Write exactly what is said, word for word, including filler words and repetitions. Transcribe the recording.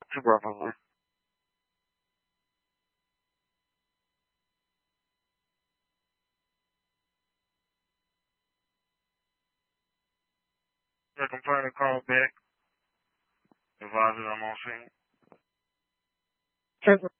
Two brother. I can find a call back. Advise that I'm on scene.